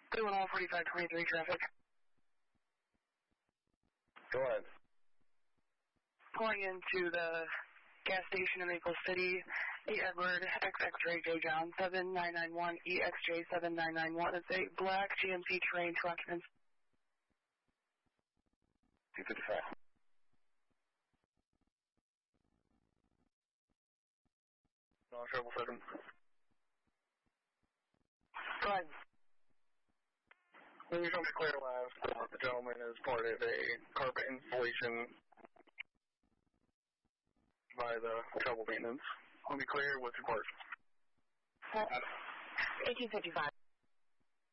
310-4523 traffic. Go ahead. Pulling into the gas station in Maple City, 8 Edward, XXJ Joe John, 7991, EXJ 7991. It's a black GMC Terrain, 2 occupants. 255. No, 777. Go ahead. When you come to clear last, the gentleman is part of a carpet installation by the trouble maintenance. Let me clear with your part. 1855.